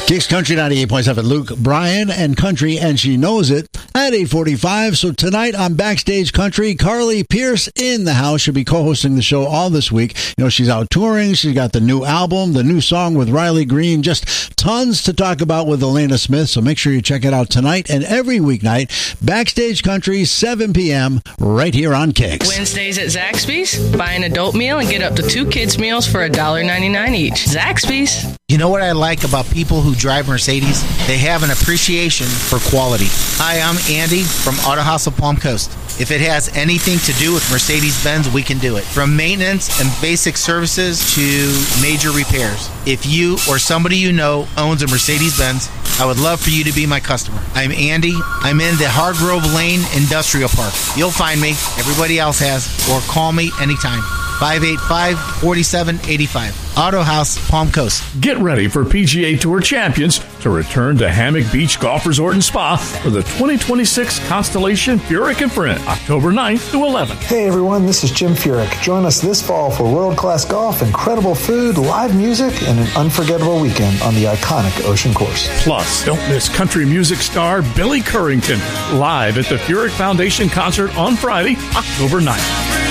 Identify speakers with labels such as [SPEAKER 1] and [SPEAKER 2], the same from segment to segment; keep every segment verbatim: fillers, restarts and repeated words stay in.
[SPEAKER 1] Kicks Country ninety-eight point seven. Luke Bryan and Country, and she knows it at eight forty-five. So tonight on Backstage Country, Carly Pearce in the house. She'll be co-hosting the show all this week. You know, she's out touring. She's got the new album, the new song with Riley Green. Just tons to talk about with Elena Smith. So make sure you check it out tonight and every weeknight. Backstage Country, seven p.m. right here on Kicks.
[SPEAKER 2] Wednesdays at Zaxby's. Buy an adult meal and get up to two kids' meals for one dollar ninety-nine each. Zaxby's.
[SPEAKER 3] You know what I like about people who drive Mercedes? They have an appreciation for quality. Hi, I'm Andy from Auto House of Palm Coast. If it has anything to do with Mercedes-Benz, we can do it. From maintenance and basic services to major repairs. If you or somebody you know owns a Mercedes-Benz, I would love for you to be my customer. I'm Andy. I'm in the Hargrove Lane Industrial Park. You'll find me. Everybody else has. Or call me anytime. five eight five, four seven eight five. Auto House, Palm Coast.
[SPEAKER 4] Get ready for P G A Tour champions to return to Hammock Beach Golf Resort and Spa for the twenty twenty-six Constellation Furyk and Friend, October ninth to eleventh.
[SPEAKER 5] Hey everyone, this is Jim Furyk. Join us this fall for world-class golf, incredible food, live music, and an unforgettable weekend on the iconic Ocean Course.
[SPEAKER 4] Plus, don't miss country music star Billy Currington live at the Furyk Foundation concert on Friday, October ninth.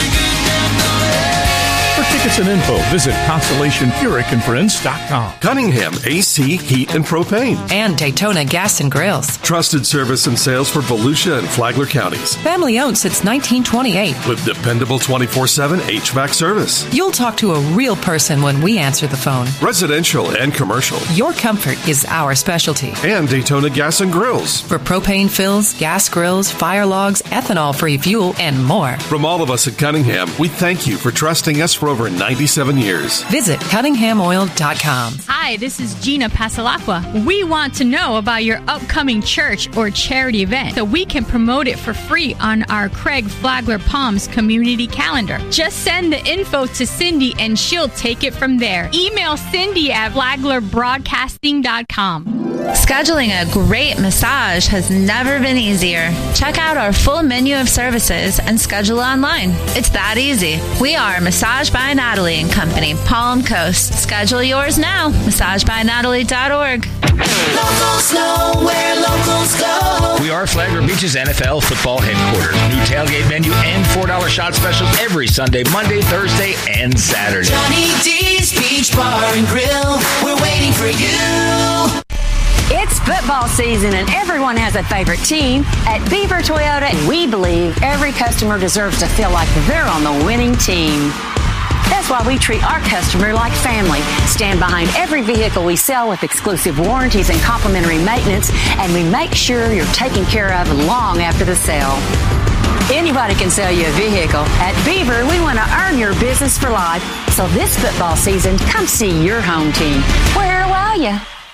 [SPEAKER 4] For tickets and info, visit Constellation Furyk and Friends dot com.
[SPEAKER 6] Cunningham A C, Heat, and Propane.
[SPEAKER 7] And Daytona Gas and Grills.
[SPEAKER 6] Trusted service and sales for Volusia and Flagler counties.
[SPEAKER 7] Family owned since nineteen twenty-eight.
[SPEAKER 6] With dependable twenty-four seven H V A C service.
[SPEAKER 7] You'll talk to a real person when we answer the phone.
[SPEAKER 6] Residential and commercial.
[SPEAKER 7] Your comfort is our specialty.
[SPEAKER 6] And Daytona Gas and Grills.
[SPEAKER 7] For propane fills, gas grills, fire logs, ethanol-free fuel, and more.
[SPEAKER 6] From all of us at Cunningham, we thank you for trusting us for over ninety-seven years.
[SPEAKER 7] Visit Cunningham Oil dot com.
[SPEAKER 8] Hi, this is Gina Pasalacqua. We want to know about your upcoming church or charity event so we can promote it for free on our Craig Flagler Palms community calendar. Just send the info to Cindy and she'll take it from there. Email Cindy at flagler broadcasting dot com.
[SPEAKER 9] Scheduling a great massage has never been easier. Check out our full menu of services and schedule online. It's that easy. We are Massage by Natalie and Company, Palm Coast. Schedule yours now. massage by natalie dot org.
[SPEAKER 10] Locals know where locals go.
[SPEAKER 11] We are Flagler Beach's N F L football headquarters. New tailgate menu and four dollar shot specials every Sunday, Monday, Thursday, and Saturday.
[SPEAKER 10] Johnny D's Beach Bar and Grill. We're waiting for you.
[SPEAKER 12] It's football season and everyone has a favorite team. At Beaver Toyota, we believe every customer deserves to feel like they're on the winning team. That's why we treat our customer like family. Stand behind every vehicle we sell with exclusive warranties and complimentary maintenance, and we make sure you're taken care of long after the sale. Anybody can sell you a vehicle. At Beaver, we want to earn your business for life. So this football season, come see your home team. Where are you?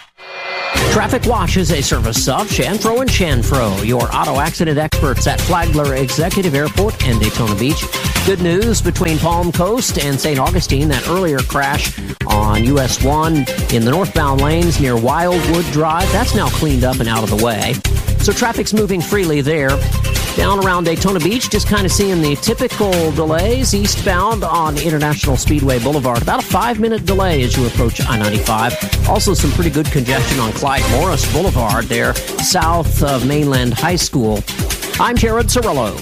[SPEAKER 13] Traffic Watch is a service of Chanfro and Chanfro, your auto accident experts at Flagler Executive Airport and Daytona Beach. Good news between Palm Coast and Saint Augustine, that earlier crash on U S one in the northbound lanes near Wildwood Drive, that's now cleaned up and out of the way. So traffic's moving freely there. Down around Daytona Beach, just kind of seeing the typical delays eastbound on International Speedway Boulevard. About a five-minute delay as you approach I ninety-five. Also some pretty good congestion on Clyde Morris Boulevard there, south of Mainland High School. I'm Jared Cirillo.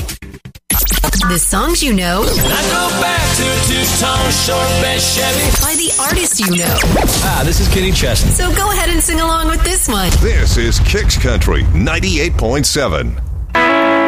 [SPEAKER 14] The songs you know.
[SPEAKER 10] I go back to two-tone short bed Chevy.
[SPEAKER 14] By the artists you know.
[SPEAKER 15] Ah, this is Kenny Chesney.
[SPEAKER 14] So go ahead and sing along with this one.
[SPEAKER 16] This is Kicks Country ninety-eight point seven.